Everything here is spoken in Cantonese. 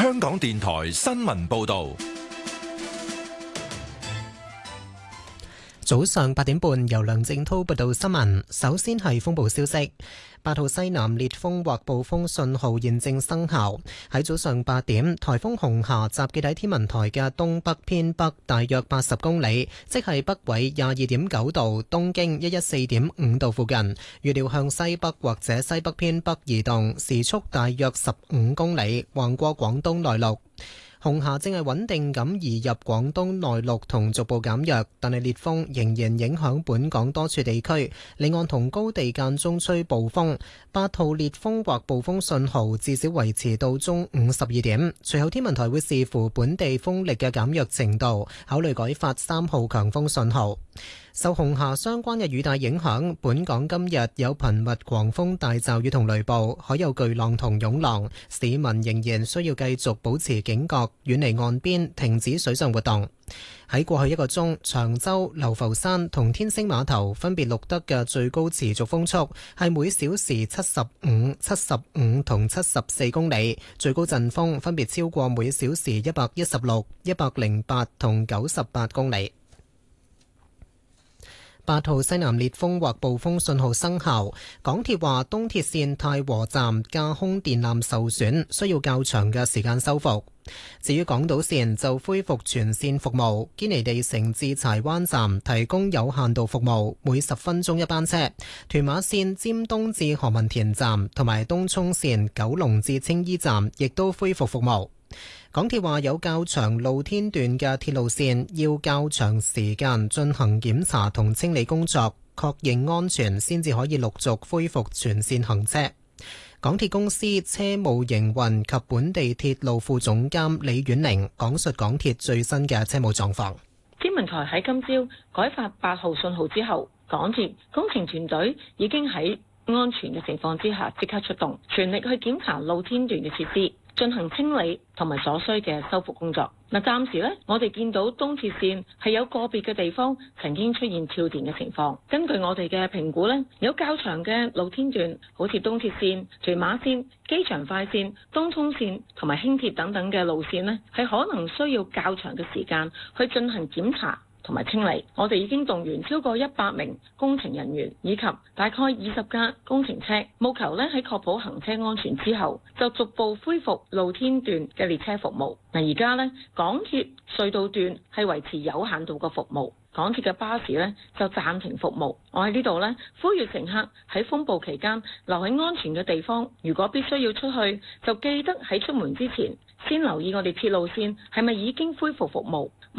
香港電台新聞報道。 早上8點半，由梁正滔報道新聞。首先係風暴消息，8號西南烈風或暴風信號現正生效。喺早上8點，颱風紅霞集結喺天文台嘅東北偏北大約80公里，即係北緯22.9度、東經114.5度附近。預料向西北或者西北偏北移動，時速大約15公里，橫過廣東內陸。紅霞正係穩定咁移入廣東內陸同逐步減弱，但係烈風仍然影響本港多處地區，離岸同高地間中吹暴風。8號烈風或暴風信號至少維持到中午12點，隨後天文台會視乎本地風力嘅減弱程度，考慮改發3號強風信號。受紅霞相關嘅雨帶影響，本港今日有頻密狂風大驟雨同雷暴，海有巨浪同湧浪，市民仍然需要繼續保持警覺，遠離岸邊，停止水上活動。喺過去1個鐘，長洲、流浮山同天星碼頭分別錄得嘅最高持續風速係每小時75、75同74公里，最高陣風分別超過每小時116、108同98公里。8號西南烈風或暴風信號生效，港鐵話東鐵線太和站架空電纜受損，需要較長嘅時間修復。至於港島線就恢復全線服務，堅尼地城至柴灣站提供有限度服務，每10分鐘1班車。屯馬線尖東至何文田站同埋東涌線九龍至青衣站亦都恢復服務。港鐵話有較長露天段嘅鐵路線要較長時間進行檢查同清理工作，確認安全先至可以陸續恢復全線行車。港鐵公司車務營運及本地鐵路副總監李婉玲講述港鐵最新嘅車務狀況。 天文台喺今朝改發8號信號之後，港鐵工程團隊已經喺安全嘅情況之下即刻出動，全力去檢查露天段嘅設施，進行清理同埋所需嘅修復工作。暫時我哋見到東鐵線係有個別嘅地方曾經出現跳電嘅情況。根據我哋嘅評估有較長嘅露天段，好似東鐵線、屯馬線、機場快線、東涌線同埋輕鐵等等嘅路線係可能需要較長嘅時間去進行檢查同埋清理。我哋已經動員超過100名工程人員以及大概20架工程車，務求喺確保行車安全之後，就逐步恢復露天段嘅列車服務。而家港鐵隧道段係維持有限度嘅服務，港鐵嘅巴士就暫停服務。我喺呢度呼籲乘客喺風暴期間留喺安全嘅地方，如果必須要出去，就記得喺出門之前先留意我哋鐵路線係咪已經恢復服務。